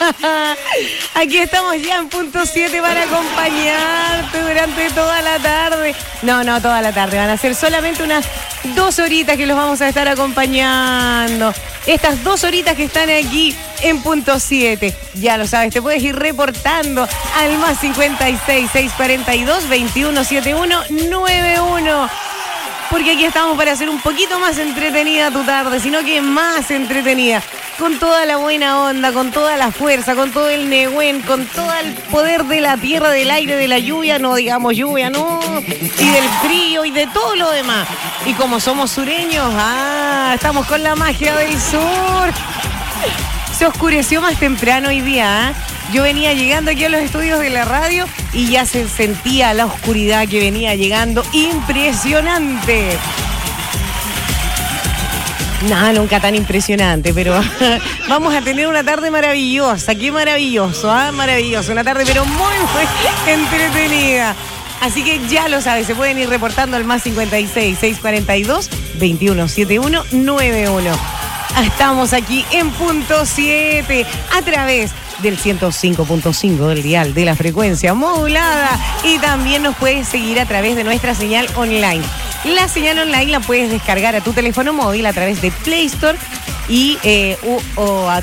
Aquí estamos ya en punto 7 para acompañarte durante toda la tarde. No toda la tarde, van a ser solamente unas 2 horitas que los vamos a estar acompañando. Estas 2 horitas que están aquí en punto 7. Ya lo sabes, te puedes ir reportando al más 56 642 2171 91. Porque aquí estamos para hacer un poquito más entretenida tu tarde, sino que más entretenida. Con toda la buena onda, con toda la fuerza, con todo el negüen, con todo el poder de la tierra, del aire, de la lluvia, no digamos lluvia, no. Y del frío y de todo lo demás. Y como somos sureños, estamos con la magia del sur. Se oscureció más temprano hoy día, Yo venía llegando aquí a los estudios de la radio y ya se sentía la oscuridad que venía llegando. ¡Impresionante! Nada, nunca tan impresionante, pero vamos a tener una tarde maravillosa. ¡Qué maravilloso! Maravilloso. Una tarde, pero muy entretenida. Así que ya lo sabes, se pueden ir reportando al más 56 642 2171 91. Estamos aquí en punto 7 a través del 105.5 del dial de la frecuencia modulada y también nos puedes seguir a través de nuestra señal online. La señal online la puedes descargar a tu teléfono móvil a través de Play Store y o a